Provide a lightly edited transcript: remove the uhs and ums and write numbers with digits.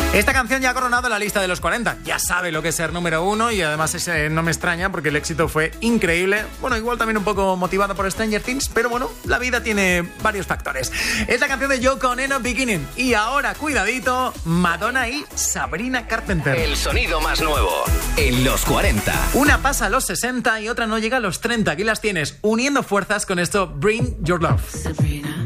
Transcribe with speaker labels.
Speaker 1: Esta canción ya ha coronado la lista de los 40. Ya sabe lo que es ser número 1 y además no me extraña porque el éxito fue increíble. Bueno, igual también un poco motivado por Stranger Things, pero bueno, la vida tiene varios factores. Es la canción de Yoko Ono, Beginning. Y ahora, cuidadito, Madonna y Sabrina Carpenter.
Speaker 2: El sonido más nuevo en los 40.
Speaker 1: Una pasa a los 60 y otra no llega a los 30. Aquí las tienes, uniendo fuerzas con esto Bring Your Love.
Speaker 3: Sabrina.